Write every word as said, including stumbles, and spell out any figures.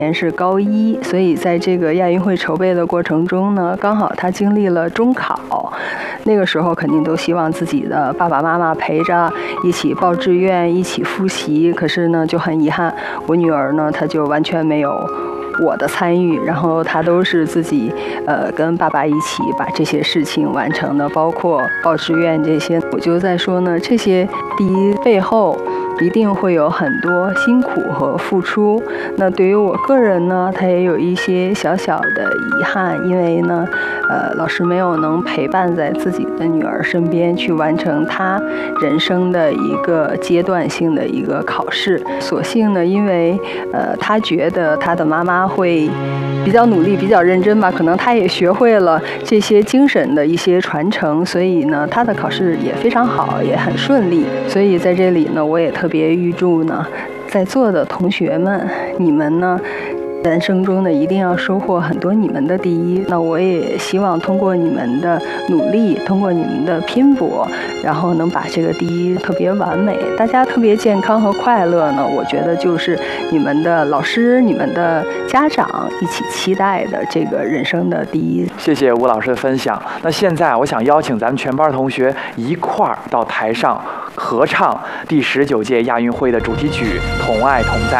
年是高一，所以在这个亚运会筹备的过程中呢，刚好他经历了中考，那个时候肯定都希望自己的爸爸妈妈陪着一起报志愿，一起复习。可是呢，就很遗憾，我女儿呢，她就完全没有我的参与，然后她都是自己呃跟爸爸一起把这些事情完成的，包括报志愿这些。我就在说呢，这些第一背后一定会有很多辛苦和付出。那对于我个人呢，他也有一些小小的遗憾，因为呢，呃，老师没有能陪伴在自己的女儿身边去完成她人生的一个阶段性的一个考试。所幸呢，因为呃，他觉得他的妈妈会比较努力、比较认真吧，可能他也学会了这些精神的一些传承，所以呢，他的考试也非常好，也很顺利。所以在这里呢，我也特别预祝呢，在座的同学们，你们呢，人生中呢一定要收获很多你们的第一。那我也希望通过你们的努力，通过你们的拼搏，然后能把这个第一特别完美，大家特别健康和快乐呢，我觉得就是你们的老师、你们的家长一起期待的这个人生的第一。 谢谢吴老师的分享。那现在我想邀请咱们全班同学一块儿到台上合唱第十九届亚运会的主题曲《同爱同在》。